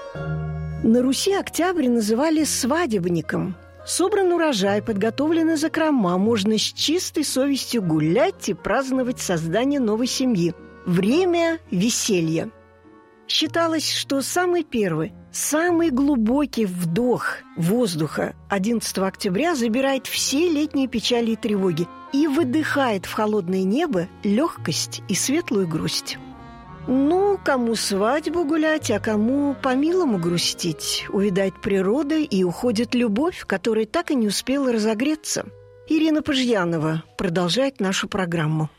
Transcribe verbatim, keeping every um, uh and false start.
На Руси октябрь называли свадебником. Собран урожай, подготовлены закрома, можно с чистой совестью гулять и праздновать создание новой семьи. Время веселья. Считалось, что самый первый, самый глубокий вдох воздуха одиннадцатого октября забирает все летние печали и тревоги и выдыхает в холодное небо легкость и светлую грусть. Ну, кому свадьбу гулять, а кому по-милому грустить. Увядает природа и уходит любовь, которая так и не успела разогреться. Ирина Пожьянова продолжает нашу программу.